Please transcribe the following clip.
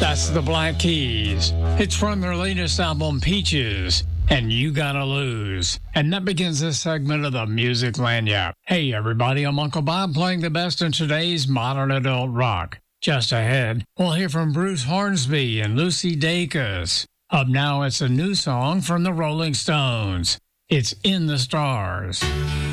That's the Black Keys. It's from their latest album, Peaches, and You Gotta Lose. And that begins this segment of the Music Lanyard. Hey, everybody, I'm Uncle Bob playing the best in today's modern adult rock. Just ahead, we'll hear from Bruce Hornsby and Lucy Dacus. Up now, it's a new song from the Rolling Stones. It's In the Stars.